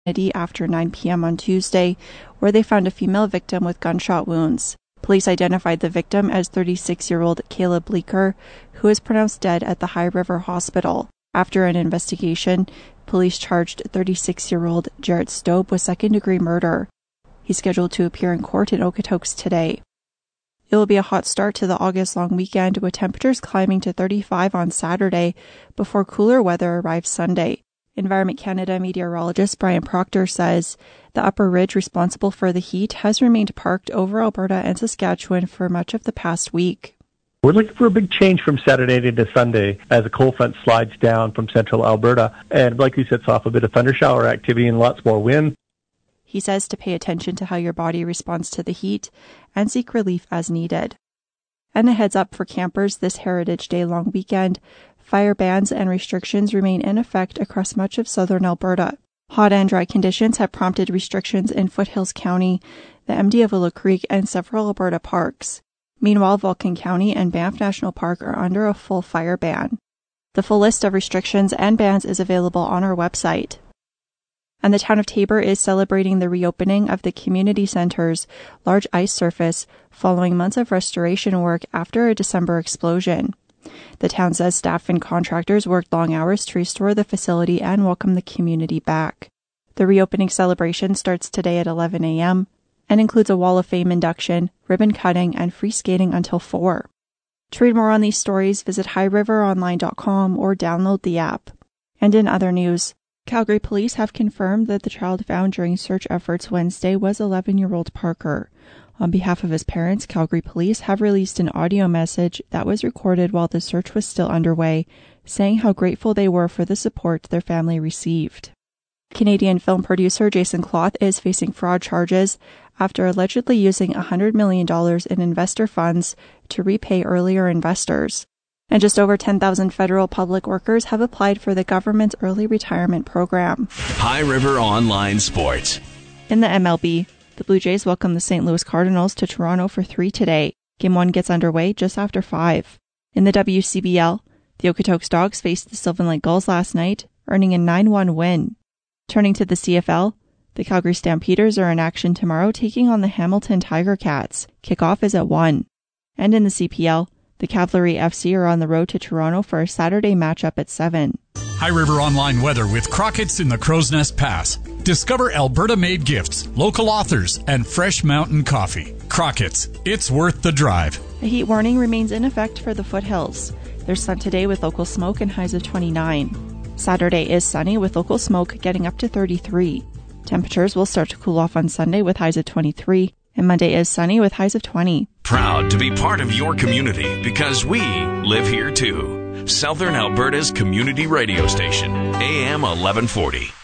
after 9 p.m. on Tuesday, where they found a female victim with gunshot wounds. Police identified the victim as 36-year-old Kayla Bleeker, who was pronounced dead at the High River Hospital. After an investigation, police charged 36-year-old Jarrett Stobe with second-degree murder. He's scheduled to appear in court in Okotoks today. It will be a hot start to the August-long weekend, with temperatures climbing to 35 on Saturday before cooler weather arrives Sunday. Environment Canada meteorologist Brian Proctor says the upper ridge responsible for the heat has remained parked over Alberta and Saskatchewan for much of the past week. We're looking for a big change from Saturday into Sunday as a cold front slides down from central Alberta and likely sets off a bit of thundershower activity and lots more wind. He says to pay attention to how your body responds to the heat and seek relief as needed. And a heads up for campers this Heritage Day long weekend. Fire bans and restrictions remain in effect across much of southern Alberta. Hot and dry conditions have prompted restrictions in Foothills County, the MD of Willow Creek, and several Alberta parks. Meanwhile, Vulcan County and Banff National Park are under a full fire ban. The full list of restrictions and bans is available on our website. And the town of Taber is celebrating the reopening of the community center's large ice surface following months of restoration work after a December explosion. The town says staff and contractors worked long hours to restore the facility and welcome the community back. The reopening celebration starts today at 11 a.m. and includes a Wall of Fame induction, ribbon cutting, and free skating until 4. To read more on these stories, visit highriveronline.com or download the app. And in other news, Calgary police have confirmed that the child found during search efforts Wednesday was 11-year-old Parker. On behalf of his parents, Calgary police have released an audio message that was recorded while the search was still underway, saying how grateful they were for the support their family received. Canadian film producer Jason Cloth is facing fraud charges after allegedly using $100 million in investor funds to repay earlier investors. And just over 10,000 federal public workers have applied for the government's early retirement program. High River Online Sports. In the MLB, the Blue Jays welcome the St. Louis Cardinals to Toronto for 3 today. Game 1 gets underway just after 5. In the WCBL, the Okotoks Dogs faced the Sylvan Lake Gulls last night, earning a 9-1 win. Turning to the CFL, the Calgary Stampeders are in action tomorrow, taking on the Hamilton Tiger Cats. Kickoff is at 1. And in the CPL, the Cavalry FC are on the road to Toronto for a Saturday matchup at 7. High River Online weather with Crockett's in the Crow's Nest Pass. Discover Alberta-made gifts, local authors, and fresh mountain coffee. Crockett's, it's worth the drive. A heat warning remains in effect for the foothills. There's sun today with local smoke and highs of 29. Saturday is sunny with local smoke getting up to 33. Temperatures will start to cool off on Sunday with highs of 23. And Monday is sunny with highs of 20. Proud to be part of your community because we live here too. Southern Alberta's community radio station, AM 1140.